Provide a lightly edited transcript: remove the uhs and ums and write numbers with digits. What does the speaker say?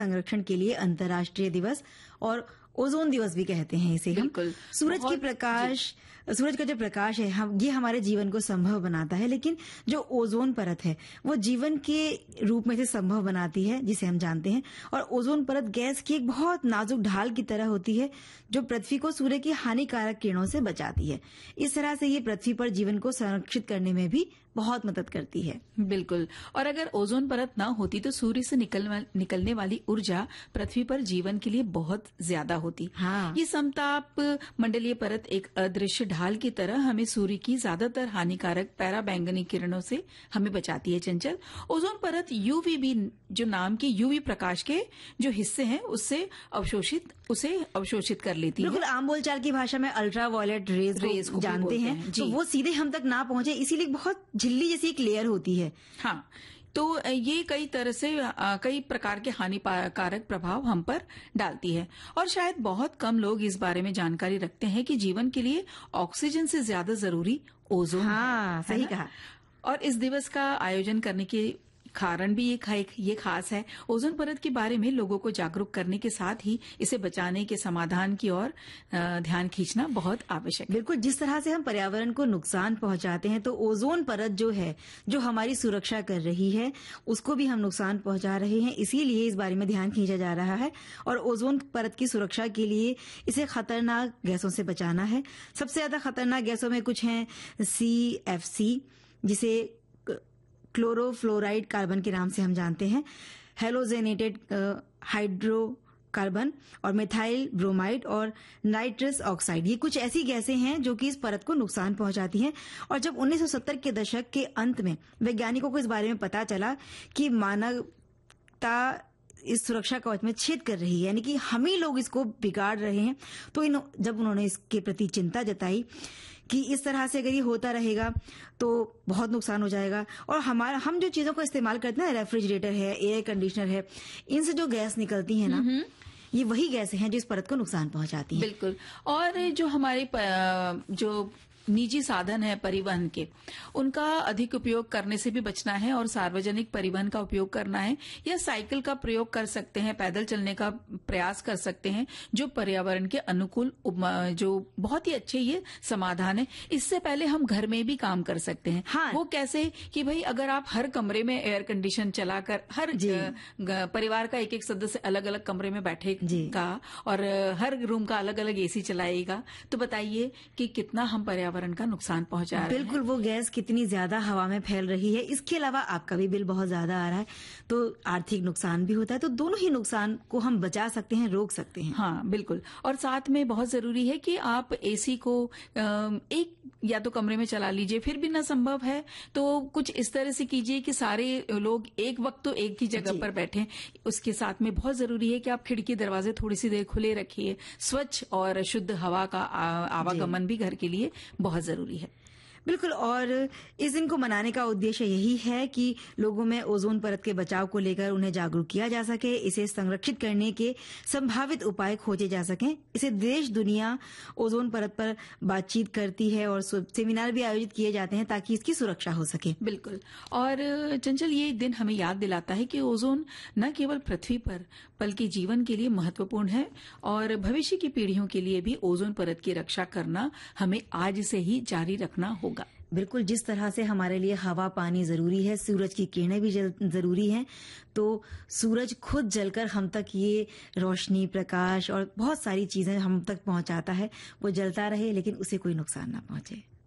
संरक्षण के लिए अंतर्राष्ट्रीय दिवस और ओजोन दिवस भी कहते हैं इसे हम। सूरज का जो प्रकाश है ये हमारे जीवन को संभव बनाता है, लेकिन जो ओजोन परत है वो जीवन के रूप में से संभव बनाती है जिसे हम जानते हैं। और ओजोन परत गैस की एक बहुत नाजुक ढाल की तरह होती है जो पृथ्वी को सूर्य की हानिकारक किरणों से बचाती है। इस तरह से ये पृथ्वी पर जीवन को संरक्षित करने में भी बहुत मदद करती है। बिल्कुल। और अगर ओजोन परत ना होती तो सूर्य से निकलने वाली ऊर्जा पृथ्वी पर जीवन के लिए बहुत ज्यादा होती। हाँ। ये समताप मंडलीय परत एक अदृश्य ढाल की तरह हमें सूर्य की ज्यादातर हानिकारक पराबैंगनी किरणों से हमें बचाती है। चंचल, ओजोन परत यूवीबी जो नाम के यूवी प्रकाश के जो हिस्से हैं उसे अवशोषित कर लेती है। बिल्कुल, आम बोलचाल की भाषा में अल्ट्रावायलेट रेज को जानते हैं, तो वो सीधे हम तक ना पहुंचे, इसीलिए बहुत झिल्ली जैसी एक लेयर होती है। हाँ, तो ये कई तरह से कई प्रकार के हानिकारक प्रभाव हम पर डालती है। और शायद बहुत कम लोग इस बारे में जानकारी रखते हैं कि जीवन के लिए ऑक्सीजन से ज्यादा जरूरी ओजोन है। सही कहा। और इस दिवस का आयोजन करने के कारण भी ये खास है। ओजोन परत के बारे में लोगों को जागरूक करने के साथ ही इसे बचाने के समाधान की ओर ध्यान खींचना बहुत आवश्यक है। बिल्कुल, जिस तरह से हम पर्यावरण को नुकसान पहुंचाते हैं तो ओजोन परत जो है, जो हमारी सुरक्षा कर रही है, उसको भी हम नुकसान पहुंचा रहे हैं। इसीलिए इस बारे में ध्यान खींचा जा रहा है और ओजोन परत की सुरक्षा के लिए इसे खतरनाक गैसों से बचाना है। सबसे ज्यादा खतरनाक गैसों में कुछ हैं CFC, जिसे क्लोरोफ्लोराइड कार्बन के नाम से हम जानते हैं, हेलोजेनेटेड हाइड्रोकार्बन और मिथाइल ब्रोमाइड और नाइट्रस ऑक्साइड। ये कुछ ऐसी गैसें हैं जो कि इस परत को नुकसान पहुंचाती हैं। और जब 1970 के दशक के अंत में वैज्ञानिकों को इस बारे में पता चला कि मानवता इस सुरक्षा कवच में छेद कर रही है, यानी कि हम ही लोग इसको बिगाड़ रहे हैं, तो जब उन्होंने इसके प्रति चिंता जताई कि इस तरह से अगर ये होता रहेगा तो बहुत नुकसान हो जाएगा। और हम जो चीजों को इस्तेमाल करते हैं, रेफ्रिजरेटर है, एयर कंडीशनर है, इनसे जो गैस निकलती है ना, ये वही गैसें हैं जो इस परत को नुकसान पहुंचाती हैं। बिल्कुल। और जो हमारे जो निजी साधन है परिवहन के, उनका अधिक उपयोग करने से भी बचना है और सार्वजनिक परिवहन का उपयोग करना है, या साइकिल का प्रयोग कर सकते हैं, पैदल चलने का प्रयास कर सकते हैं, जो पर्यावरण के अनुकूल जो बहुत ही अच्छे ये समाधान है। इससे पहले हम घर में भी काम कर सकते हैं। हाँ। वो कैसे कि भाई अगर आप हर कमरे में एयर कंडीशन चलाकर हर परिवार का एक एक सदस्य अलग अलग कमरे में बैठेगा और हर रूम का अलग अलग AC चलाएगा, तो बताइए कि कितना हम पर्यावरण का नुकसान पहुंचा रहे हैं। बिल्कुल, वो गैस कितनी ज्यादा हवा में फैल रही है। इसके अलावा आपका भी बिल बहुत ज्यादा आ रहा है, तो आर्थिक नुकसान भी होता है। तो दोनों ही नुकसान को हम बचा सकते हैं, रोक सकते हैं। हाँ, बिल्कुल। और साथ में बहुत जरूरी है कि आप AC को एक या तो कमरे में चला लीजिए, फिर भी ना संभव है तो कुछ इस तरह से कीजिए कि सारे लोग एक वक्त तो एक ही जगह पर बैठें। उसके साथ में बहुत जरूरी है कि आप खिड़की दरवाजे थोड़ी सी देर खुले रखिए। स्वच्छ और शुद्ध हवा का आवागमन भी घर के लिए बहुत जरूरी है। बिल्कुल। और इस दिन को मनाने का उद्देश्य यही है कि लोगों में ओजोन परत के बचाव को लेकर उन्हें जागरूक किया जा सके, इसे संरक्षित करने के संभावित उपाय खोजे जा सकें। इसे देश दुनिया ओजोन परत पर बातचीत करती है और सेमिनार भी आयोजित किए जाते हैं ताकि इसकी सुरक्षा हो सके। बिल्कुल। और चंचल, ये दिन हमें याद दिलाता है कि ओजोन न केवल पृथ्वी पर बल्कि जीवन के लिए महत्वपूर्ण है और भविष्य की पीढ़ियों के लिए भी ओजोन परत की रक्षा करना हमें आज से ही जारी रखना होगा। बिल्कुल, जिस तरह से हमारे लिए हवा पानी जरूरी है, सूरज की किरणें भी जरूरी हैं, तो सूरज खुद जलकर हम तक ये रोशनी, प्रकाश और बहुत सारी चीजें हम तक पहुंचाता है। वो जलता रहे लेकिन उसे कोई नुकसान ना पहुंचे।